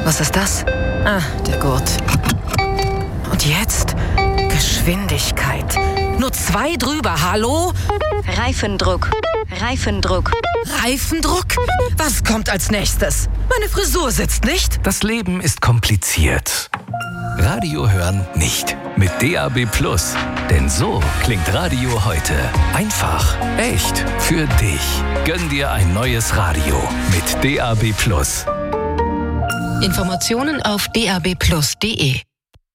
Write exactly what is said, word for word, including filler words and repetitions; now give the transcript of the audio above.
Was ist das? Ah, der Gurt. Und jetzt? Geschwindigkeit. Nur zwei drüber, hallo? Reifendruck. Reifendruck. Reifendruck? Was kommt als nächstes? Meine Frisur sitzt nicht. Das Leben ist kompliziert. Radio hören nicht. Mit D A B Plus. Denn so klingt Radio heute. Einfach, echt, für dich. Gönn dir ein neues Radio mit D A B Plus. Informationen auf d a b plus punkt d e.